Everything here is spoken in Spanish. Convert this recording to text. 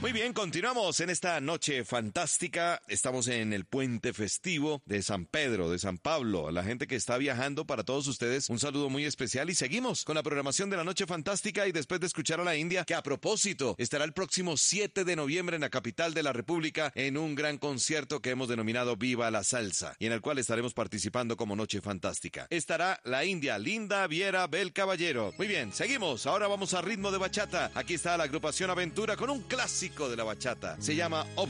Muy bien, continuamos en esta noche fantástica. Estamos en el puente festivo de San Pedro, de San Pablo. A la gente que está viajando, para todos ustedes, un saludo muy especial. Y seguimos con la programación de la noche fantástica y después de escuchar a la India, que a propósito estará el próximo 7 de noviembre en la capital de la República en un gran concierto que hemos denominado Viva la Salsa y en el cual estaremos participando como noche fantástica. Estará la India, Linda Viera Bel Caballero. Muy bien, seguimos. Ahora vamos a ritmo de bachata. Aquí está la agrupación Aventura con un clásico de la bachata. Se llama